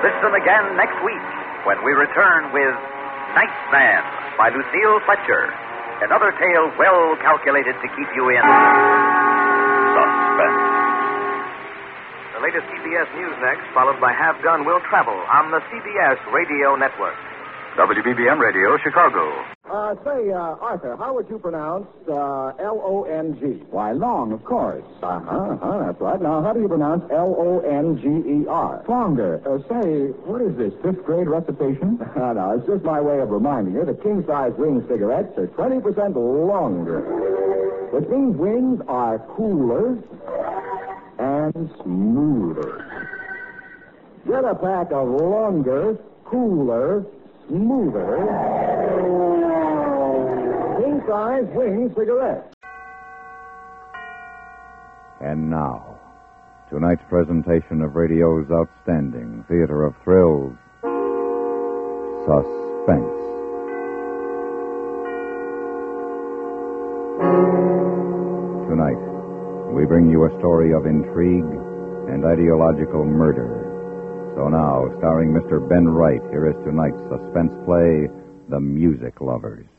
Listen again next week when we return with Nightman by Lucille Fletcher. Another tale well calculated to keep you in suspense. The latest CBS News next, followed by Have Gun Will Travel on the CBS Radio Network. WBBM Radio, Chicago. Arthur, how would you pronounce L-O-N-G? Why, long, of course. That's right. Now, how do you pronounce L-O-N-G-E-R? Longer. What is this, fifth grade recitation? No, it's just my way of reminding you that king-size wing cigarettes are 20% longer, which means wings are cooler and smoother. Get a pack of longer, cooler, smoother king-size wing cigarettes. And now, tonight's presentation of radio's outstanding theater of thrills, Suspense. Tonight, we bring you a story of intrigue and ideological murder. So now, starring Mr. Ben Wright, here is tonight's suspense play, The Music Lovers.